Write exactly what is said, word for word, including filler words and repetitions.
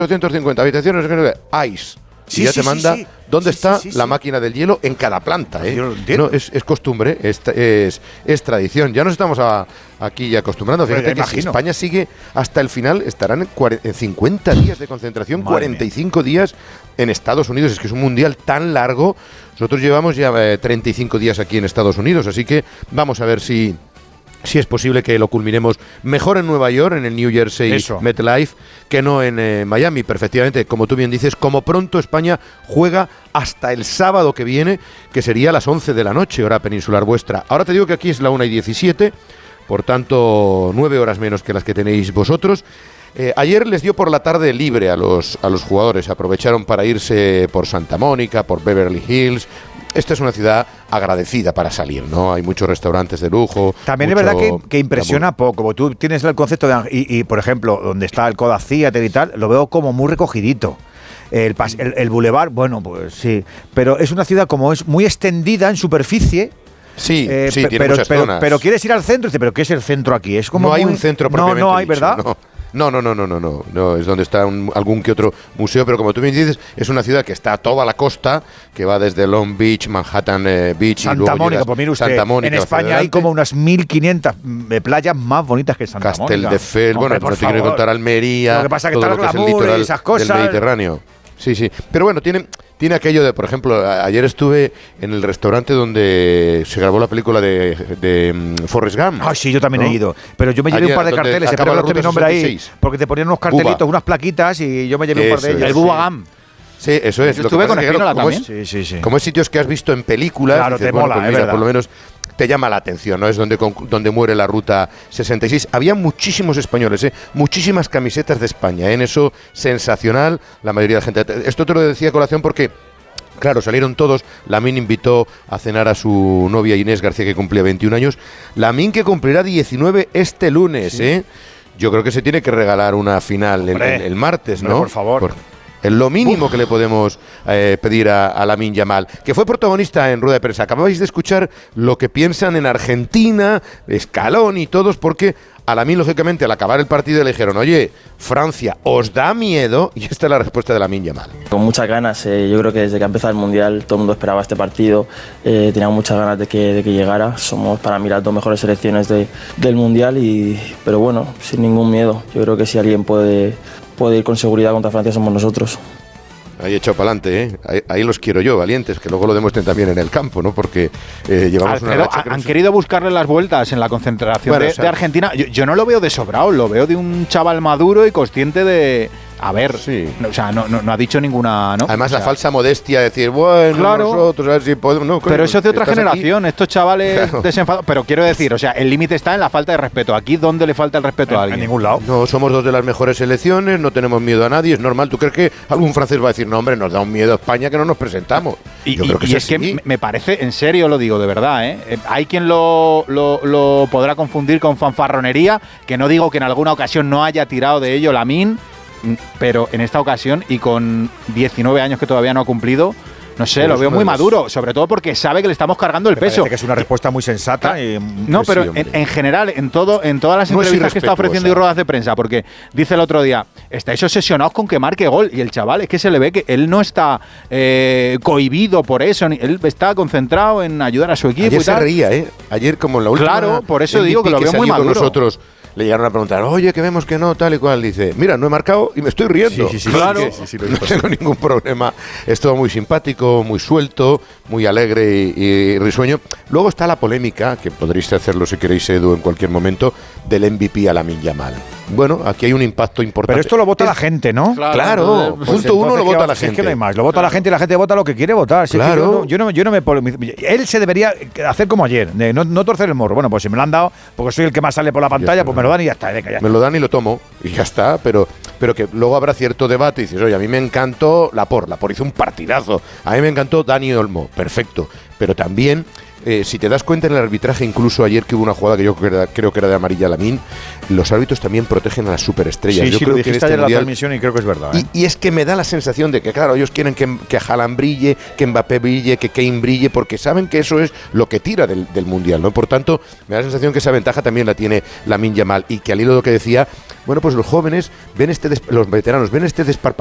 doscientas cincuenta habitaciones, ice. Sí, y ya sí, te manda sí, sí. dónde sí, está sí, sí, la sí. máquina del hielo en cada planta. ¿eh? Yo lo entiendo. No, es, es costumbre, es, es, es tradición. Ya nos estamos a, aquí ya acostumbrando. Fíjate Bueno, que si imagino. España sigue hasta el final, estarán en, cuarenta, en cincuenta días de concentración, Madre cuarenta y cinco mía. días en Estados Unidos. Es que es un mundial tan largo. Nosotros llevamos ya eh, treinta y cinco días aquí en Estados Unidos, así que vamos a ver si... Si es posible que lo culminemos mejor en Nueva York, en el New Jersey Eso. MetLife, que no en eh, Miami. Perfectamente, como tú bien dices, como pronto España juega hasta el sábado que viene, que sería a las once de la noche, hora peninsular vuestra. Ahora te digo que aquí es la una y diecisiete, por tanto, nueve horas menos que las que tenéis vosotros. Eh, ayer les dio por la tarde libre a los, a los jugadores, aprovecharon para irse por Santa Mónica, por Beverly Hills. Esta es una ciudad agradecida para salir, ¿no? Hay muchos restaurantes de lujo. También mucho es verdad que, que impresiona glamour. poco. Tú tienes el concepto de... Y, y, por ejemplo, donde está el Kodak Theater y tal, lo veo como muy recogidito. El, pas- el, el Boulevard, bueno, pues sí. Pero es una ciudad como es muy extendida en superficie. Sí, eh, sí, pe- tiene pero, muchas pero, zonas. pero quieres ir al centro y dices, ¿pero qué es el centro aquí? Es como no hay muy- un centro No, propiamente no hay, dicho, ¿verdad? No. No, no, no, no, no, no, no, es donde está un- algún que otro museo, pero como tú bien dices, es una ciudad que está a toda la costa, que va desde Long Beach, Manhattan eh, Beach y Santa luego Mónica, llegas pues mire usted, Santa Mónica, en hacia España hay adelante. como unas mil quinientas mm, playas más bonitas que Santa Castel Mónica. de Fel, bueno, Hombre, por no te quiero favor. contar Almería, Lo que pasa es que todo está lo el que es el glamour y litoral esas cosas. del Mediterráneo. Sí, sí, pero bueno, tiene, tiene aquello de, por ejemplo, a- ayer estuve en el restaurante donde se grabó la película de, de mm, Forrest Gump. Ah, sí, yo también ¿no? he ido. Pero yo me llevé Ayer, un par de donde carteles, acaba espero que la no esté mi ruta nombre ahí, sesenta y seis. porque te ponían unos cartelitos, Buba. unas plaquitas y yo me llevé un par de Eso ellas. es, El sí. Bubagam. Sí, eso es. Yo Lo que estuve pasa con es que, claro, Espínola como es- también. Sí, sí, sí. Como es sitios que has visto en películas, Claro, dices, te bueno, mola, pues es mira, verdad. por lo menos te llama la atención, ¿no? Es donde, con- donde muere la ruta sesenta y seis. Había muchísimos españoles, ¿eh? Muchísimas camisetas de España, ¿eh? En eso, sensacional, la mayoría de la gente. Esto te lo decía a colación porque... Claro, salieron todos. Lamin invitó a cenar a su novia Inés García, que cumplía veintiún años. Lamin, que cumplirá diecinueve este lunes, Sí. ¿eh? Yo creo que se tiene que regalar una final el, Hombre, el- el martes, hombre, ¿no? por favor. Es lo mínimo que le podemos eh, pedir a, a Lamine Yamal, que fue protagonista en rueda de prensa. Acabáis de escuchar lo que piensan en Argentina, Scaloni y todos, porque a Lamine, lógicamente, al acabar el partido le dijeron, oye, Francia, ¿os da miedo? Y esta es la respuesta de Lamine Yamal. Con muchas ganas, eh, yo creo que desde que ha empezado el Mundial todo el mundo esperaba este partido, eh, teníamos muchas ganas de que, de que llegara, somos para mí las dos mejores selecciones de- del Mundial, y, pero bueno, sin ningún miedo, yo creo que si alguien puede, puede ir con seguridad contra Francia somos nosotros. Ahí echado para adelante, ¿eh? Ahí, ahí los quiero yo, valientes, que luego lo demuestren también en el campo, ¿no? Porque eh, llevamos una Alfredo, racha que no han sé- querido buscarle las vueltas en la concentración Bueno, de, o sea, de Argentina. Yo, yo no lo veo de sobrado, lo veo de un chaval maduro y consciente de... A ver, Sí. no, o sea, no, no, no ha dicho ninguna... ¿no? Además, O sea, la falsa modestia de decir, bueno, Claro. nosotros, a ver si podemos... No, coño, Pero eso es de otra estás aquí. generación, estos chavales Claro. desenfadados. Pero quiero decir, o sea, el límite está en la falta de respeto. Aquí, ¿dónde le falta el respeto a En, alguien? en ningún lado. No, somos dos de las mejores selecciones, no tenemos miedo a nadie, es normal. ¿Tú crees que algún francés va a decir, no, hombre, nos da un miedo a España que no nos presentamos? Y, Yo y- creo que y es es que así. me- me parece, en serio lo digo, de verdad, ¿eh? Eh, Hay quien lo, lo- lo podrá confundir con fanfarronería, que no digo que en alguna ocasión no haya tirado de ello Lamine, mm, pero en esta ocasión y con diecinueve años que todavía no ha cumplido, no sé, Pero lo es veo uno muy de los- maduro, sobre todo porque sabe que le estamos cargando el Me parece peso. que es una respuesta muy sensata. y, No, Pues pero sí, hombre. en, en general, en todo, en todas las No es entrevistas que está ofreciendo y irrespetuosa. ruedas de prensa, porque dice el otro día, estáis obsesionados con que marque gol, y el chaval es que se le ve que él no está eh, cohibido por eso, ni- él está concentrado en ayudar a su equipo Ayer y se tal. reía, ¿eh? Ayer, como en la última. Claro, por eso M V P digo que lo veo muy salió con maduro. Nosotros le llegaron a preguntar, oye, que vemos que no, tal y cual. Dice, mira, no he marcado y me estoy riendo. Sí, sí, sí, Claro, sí, sí, sí, lo no dijo, tengo ningún problema. Es todo muy simpático, muy suelto, muy alegre y, y risueño. Luego está la polémica, que podréis hacerlo si queréis, Edu, en cualquier momento, del M V P a Lamine Yamal. Bueno, aquí hay un impacto importante. Pero esto lo vota Es- la gente, ¿no? Claro, Pues punto uno entonces, lo ¿qué vota va- la si es gente. que no hay más. Lo vota la gente y la gente vota lo que quiere votar. Si es que Claro. yo, no, yo, no, yo no me polemizo. Él se debería hacer como ayer, de no, no torcer el morro. Bueno, pues si me lo han dado, porque soy el que más sale por la pantalla, está. pues me lo dan y ya está. Venga, ya Me está. lo dan y lo tomo y ya está, pero, pero que luego habrá cierto debate y dices, oye, a mí me encantó Laporte, Laporte hizo un partidazo, a mí me encantó Dani Olmo, perfecto, pero también eh, si te das cuenta en el arbitraje, incluso ayer que hubo una jugada que yo creo que era, creo que era de amarilla a Lamine, los árbitros también protegen a las superestrellas. Sí, yo sí, creo lo que en dijiste este ayer en la mundial, transmisión y creo que es verdad. ¿eh? y, y es que me da la sensación de que, claro, ellos quieren que, que Haaland brille, que Mbappé brille, que Kane brille, porque saben que eso es lo que tira del, del mundial, ¿no? Por tanto, me da la sensación que esa ventaja también la tiene Lamine Yamal, y que al hilo de lo que decía, bueno, pues los jóvenes ven este, des- los veteranos ven este desparpajo